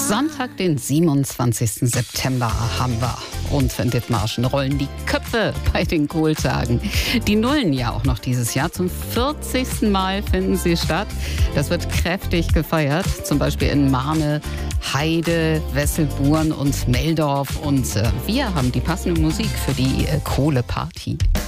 Sonntag, den 27. September haben wir. Und in Dithmarschen rollen die Köpfe bei den Kohltagen. Die Nullen ja auch noch dieses Jahr. Zum 40. Mal finden sie statt. Das wird kräftig gefeiert. Zum Beispiel in Marne, Heide, Wesselburen und Meldorf. Und wir haben die passende Musik für die Kohleparty.